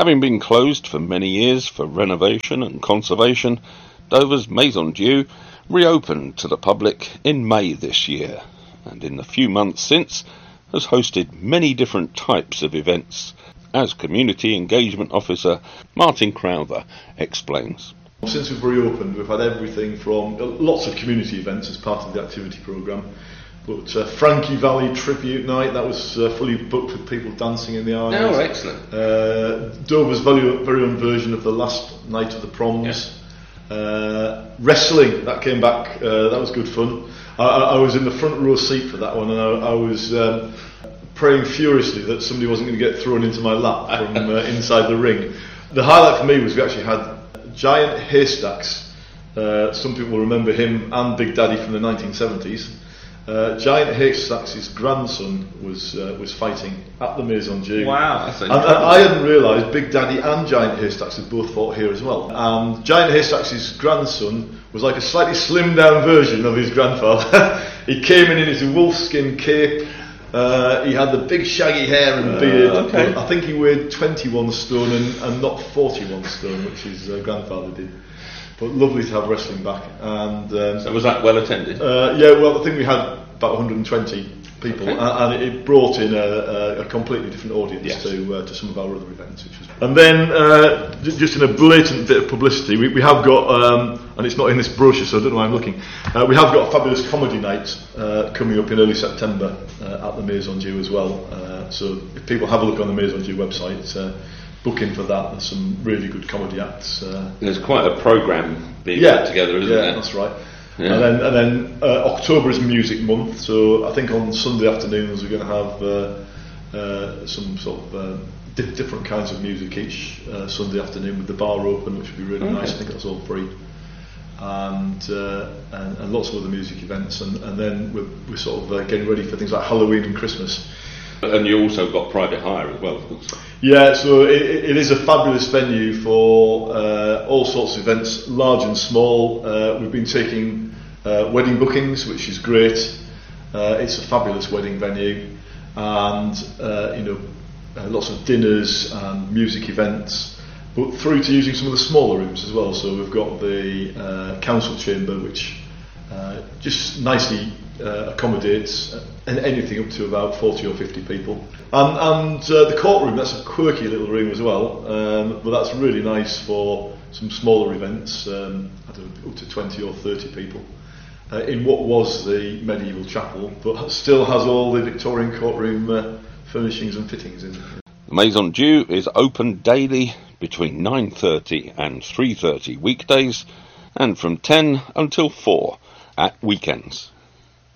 Having been closed for many years for renovation and conservation, Dover's Maison Dieu reopened to the public in May this year, and in the few months since has hosted many different types of events, as Community Engagement Officer Martin Crowther explains. Since we've reopened, we've had everything from lots of community events as part of the activity programme, but Frankie Valley Tribute Night, that was fully booked with people dancing in the aisles. Oh, excellent. Dover's very own version of the last night of the proms. Yeah. Wrestling, that came back, that was good fun. I was in the front row seat for that one, and I was praying furiously that somebody wasn't going to get thrown into my lap from inside the ring. The highlight for me was we actually had Giant Haystacks. Some people will remember him and Big Daddy from the 1970s. Giant Haystacks' grandson was fighting at the Maison Dieu. Wow, that's and I hadn't realised Big Daddy and Giant Haystacks had both fought here as well. And Giant Haystacks' grandson was like a slightly slimmed down version of his grandfather. He came in his wolfskin cape. He had the big shaggy hair and beard. Okay. I think he weighed 21 stone and not 41 stone, which his grandfather did. But lovely to have wrestling back. And so was that well attended? Yeah, well, I think we had about 120 people, okay. And it brought in a completely different audience. Yes. To some of our other events. And then, just in a blatant bit of publicity, we have got, and it's not in this brochure, so I don't know why I'm looking. We have got a fabulous comedy night coming up in early September at the Maison Dieu as well. So if people have a look on the Maison Dieu website, book in for that. There's some really good comedy acts. There's quite a programme being put together, isn't there? Yeah, that's right. Yeah. And then October is Music Month, so I think on Sunday afternoons we're going to have some sort of different kinds of music each Sunday afternoon with the bar open, which would be really nice. I think that's all free. And lots of other music events, and then we're sort of getting ready for things like Halloween and Christmas. And you also got private hire as well, of course. Yeah, so it is a fabulous venue for all sorts of events, large and small. We've been taking wedding bookings, which is great. It's a fabulous wedding venue, and lots of dinners and music events, but through to using some of the smaller rooms as well. So we've got the council chamber, which just nicely accommodates anything up to about 40 or 50 people, and the courtroom, that's a quirky little room as well, but that's really nice for some smaller events, I don't know, up to 20 or 30 people, in what was the medieval chapel, but still has all the Victorian courtroom furnishings and fittings in. The Maison Dieu is open daily between 9:30 and 3:30 weekdays, and from 10 until 4 at weekends.